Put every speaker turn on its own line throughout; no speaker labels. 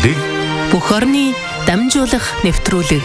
нэвтрүүлэг
бүх орны дамжуулах нэвтрүүлэг.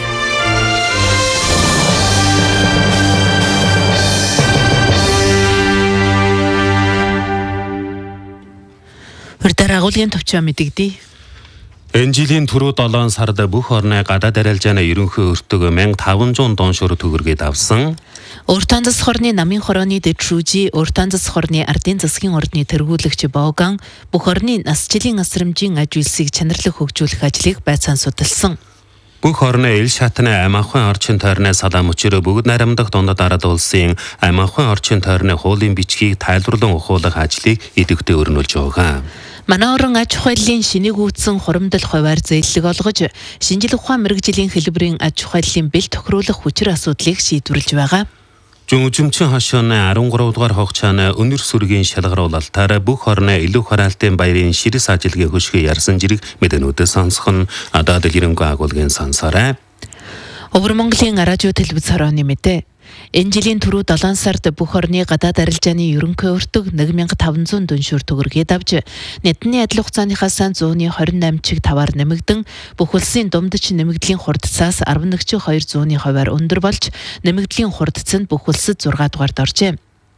Урьдаар агуулгын төвчөө мэдэгдээ.
Энэ жилийн түрүү 7 сард бүх орны гадаад арилжааны ерөнхий өртөг 1500 тонн шөрө төгрөгийг авсан.
Уртан засаг хорны намын хорооны дэвшүүжи, уртан засаг хорны ардын засгийн ордны тэргүүлэгч Боган бүх орны насжилийн асрамжийн аж үйлсийг чанарлах хөгжүүлэх ажлыг байцаан судалсан.
Бүх орны ил шатны амархан орчин тойрны салаа мөчрөө бүгд найрамдах дундад ард улсын амархан орчин тойрны хуулийн бичгийг тайлбарлан ухуулах ажлыг идэвхтэй өрнүүлж байгаа.
Манай орон аж ахуйлын шинийг үүссэн хуримдал хуваар зээллэг олгож, шинжлэх ухаан мэрэгжлийн хэлбэрийн аж ахуйлын бэл тохируулах хүчир асуудлыг шийдвэрлэж байгаа.
Жүжимчин хошооны 13 дугаар хугацааны өнөр сүргийн шалгаруулалтаар бүх орны илүү хараалтын баярын ширэс ажилгийн хөшгөө ярьсан зэрэг мэдээнүүдээс сонсох нь одоо дэлгэрэнгүй агуулгын сонсоорой.
Өвөр Монголын радио телевиз хорооны мэдээ. Энэ жилийн түрүү 7 сард бүх орны гадаад арилжааны ерөнхий өртөг 1500 тонн шөрө төгрөгийг авч, нийтний адил хугацааныхаас 128 чиг таваар нэмэгдэн, бүх улсын думдч нэмэгдлийн хурдцаас 11.2%-аар өндөр болж, нэмэгдлийн хурдц нь бүх улсад 6 дугаард оржээ.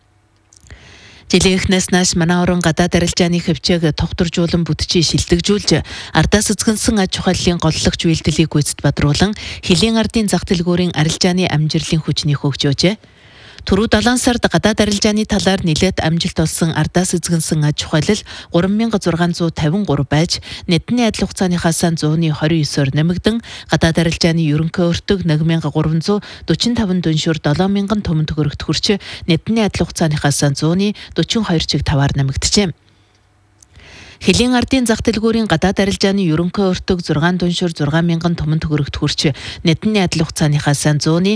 Жилийн эхнээс нааш манай орон гадаад арилжааны хөвчөөг тогтворжуулан бүтчий шилдэгжүүлж, ардаас эзгэнсэн аж ахуйлын голлогч үйлдэлийг гүйцэд бадруулан, хилийн ардын зах дэлгүүрийн арилжааны амжилтын хүчнийг хөгжөөжээ. Түрүү 7 сард гадаад арилжааны талаар нэлээд амжилт олсон ардаас эзгэнсэн аж ахуйлал 3653 байж, нийтний адил хугацааныхаас 129-оор нэмэгдэн, гадаад арилжааны ерөнхий өртөг 1345 тонн шөрө 7000 тонн төгрөгт хүрч, нийтний адил хугацааныхаас 142 чиг таваар нэмэгдэжээ. Хилийн ардын зах дэлгүүрийн гадаад арилжааны ерөнхий өртөг 6 тонн шөрө 6000 тонн төгрөгт хүрч, нийтний адил хугацааныхаас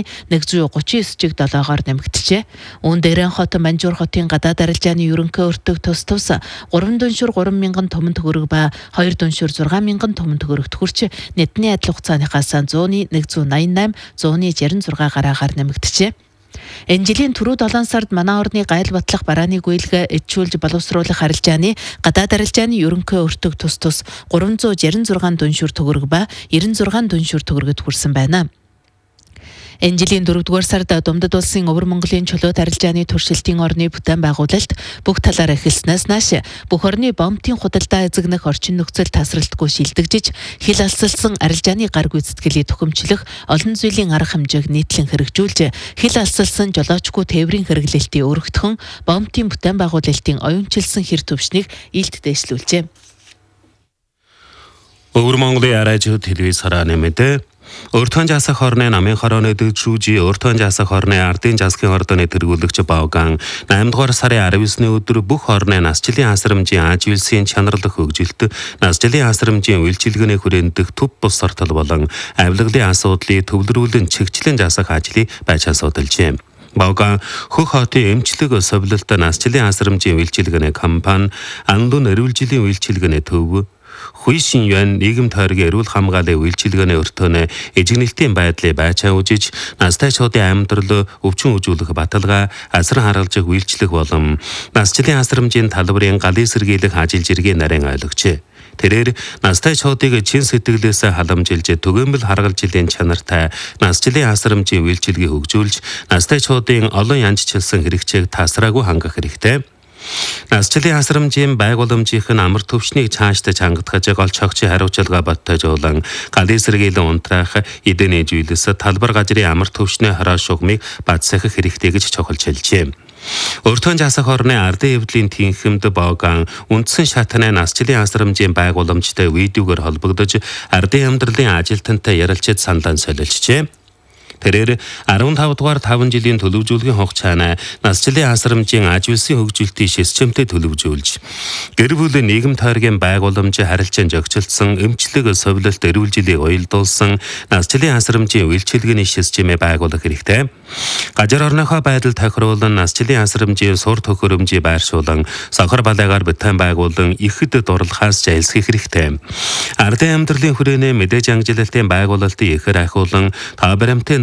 139 чиг 7-оор нэмэгдэжээ. Үүн дээрэн хот Манжуур хотын гадаад арилжааны ерөнхий өртөг тус 3 тонн шөрө 3000 тонн төгрөг ба 2 тонн шөрө 6000 тонн төгрөгт хүрч, нийтний адил хугацааныхаас 188, 166 гараагаар нэмэгдэжээ. Энэ жилийн түрүү 7 сард манай орны Гайл Батлах барааны гүйлгэ эдчүүлж боловсруулах арилжааны гадаад арилжааны ерөнхий өртөг тус 366 тонн шөрө төгрөг ба 96 тонн шөрө төгрөгөд хүрсэн байна. Энэ жилийн 4-р сард Думдад улсын Өвөр Монголын чөлөөт арилжааны туршилтын орны бүтээн байгуулалт бүх талаар эхэлснээс нааш бүх орны бомбтын худалдаа эзэгнэх орчин нөхцөл тасралтгүй шилдэгжиж, хил алсалсан арилжааны гар гүйцэтгэлийг төхөмжлөх олон зүйлийн арга хэмжээг нийтлэн хэрэгжүүлж, хил алсалсан жолоочгүй тээврийн хэрэглэлтийг өргөтгөн, бомбтын бүтээн байгуулалтын оюунчилсан хэр төвшнийг илт дэвшлүүлжээ.
Өвөр Монголын радио телевиз хорооны мэдээ. Уртан засаг хорны намын хорооны дэвшүүжи, уртан засаг хорны ардын засгийн ордны тэргүүлэгч Боган 8 дугаар сарын 19-ний өдөр бүх орны насжилийн асрамжийн аж үйлсийн чанарлах хөгжилт, насжилийн асрамжийн үйлчилгээний хүрэндэх төв бус сортол болон авилгалын асуудлыг төвлөрүүлэн чигчлэн засах ажлыг байцаан судалжээ. Боган хөх хотын эмчлэг совлолт насжилийн асрамжийн үйлчилгээний компани, анлун эрүүлжлийн үйлчилгээний төв, Хуйшин юан нийгэм тойргийн эрүүл хамгааллын үйлчилгээний өртөөнө эжигнэлтийн байдлыг байцаан үжиж, настай шуудын амьдрал өвчин үзүүлэх баталгаа, асар харгалзах үйлчлэх болон насжилийн асрамжийн талбарын галын сэргийлэх ажил жиргийн нарийн ойлгожээ. Тэрээр настай шуудыг чин сэтгэлээс халамжилж, түгээмэл харгалзлын чанартай насжилийн асрамжийн үйлчилгээ хөгжүүлж, настай шуудын олон янзчилсан хэрэгцээг тасраагүй хангах хэрэгтэй. Насжилийн асрамжийн байгууламжийн амар төвшнийг цаашдаа чангадгаж голч хогчийн хариуцлага боттойжуулан галын сэргийлэн унтраах эдэний зүйлс талбар газрын амар төвшний хороо шугамыг бадсах хэрэгтэй гэж чухалж хэлжээ. Уртан засаг хорны ардын эвдлийн тэнхимд Боган үндсэн шатны насжилийн асрамжийн байгууламжтай видеогоор холбогдож, ардын амьдралын ажилтнтай ярилцаж саналаа солилцжээ. Тэрээр 15 дугаар 5 жилийн төлөвжүүлгийн хугацаанд насжилийн асрамжийн аж үйлсийн хөгжилтийн системтэй төлөвжүүлж, гэр бүл нийгэм тойргийн байгууламж харилцаан зохицолсон, эмчлэг совлолт эрүүлжилийг уялдуулсан насжилийн асрамжийн үйлчилгээний системээ байгуулах хэрэгтэй. Газар орныхоо байдал тохируулан насжилийн асрамжийн сур төхөөрөмжийг байршуулан, сохор балайгаар бүтээн байгуулан ихэд дурлахаас зайлсхийх хэрэгтэй. Ардын амьдралын хүрээний мэдээж ангилалтын байгуулалтыг ихээр ахиулан, та баримтын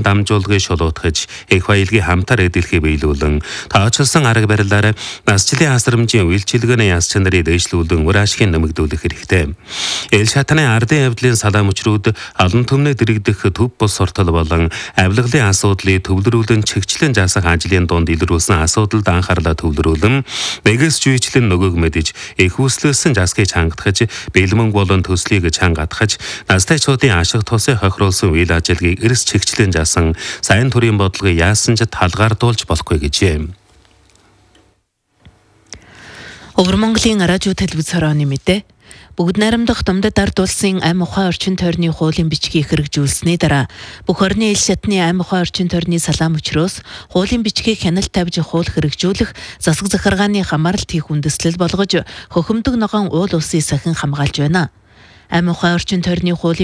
дамжуулгыг шулуутгаж их баялагын хамтар эдэлхий биелүүлэн тооцолсон арга барилаар насжилтын хасрамжийн үйлчилгээний яс чанарыг дэвшлүүлэн үр ашигыг нэмэгдүүлэх хэрэгтэй. Эл шатны ардын явдлын салаа мөчрүүд олон түмний дэрэгдэх төв бус суртал болон авилгалын асуудлыг төвлөрүүлэн чигчлэн заасах ажлын дунд илрүүлсэн асуудалд анхаарлаа төвлөрүүлэн нэгээс жүйчлэн нөгөөг мэдэж их хүслээсэн заскыг чангатгаж бэлмэн болон төслийг чангатгаж настайчуудын ашиг тусыг хохируулсан үйл ажиллагааг эрс чигчлэн заасан сайн төрийн бодлогыг яасан ч талгаардуулж болохгүй гэжээ.
Өвөр Монголын радио телевиз хорооны мэдээ бүгд найрамдах Думдад ард улсын ам ухаан орчин тойрны хуулийн бичгийг хэрэгжүүлсний дараа бүх орны ил шатны ам ухаан орчин тойрны салаам өчрөөс хуулийн бичгийг хяналт тавьж хууль хэрэгжүүлэх засаг захиргааны хамааралт хийх үндэслэл болгож хөхөмдөг ногоон уул улсыг сахин хамгаалж байна. Ам ухаан орчин тойрны хуулийн